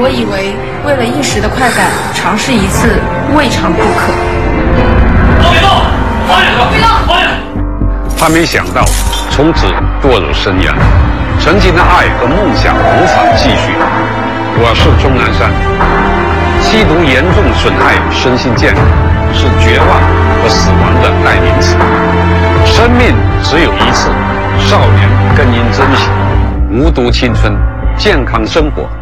我以为为了一时的快感，尝试一次未尝不可。 别动！放下！别动！放下！ 他没想到从此堕入深渊，曾经的爱和梦想无法继续。我是钟南山。吸毒严重损害身心健康，是绝望和死亡的代名词。生命只有一次，少年更应珍惜。无毒青春，健康生活。